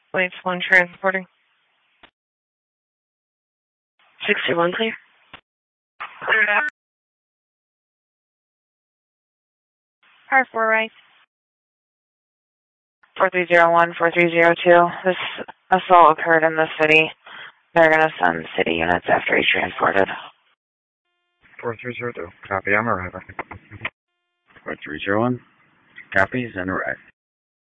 Waves 1 transporting. 61 clear. Car 4 right. 4301, 4302. This assault occurred in the city. They're going to send city units after he's transported. 4302. Copy, I'm arriving. 4301. Copy, send arrive.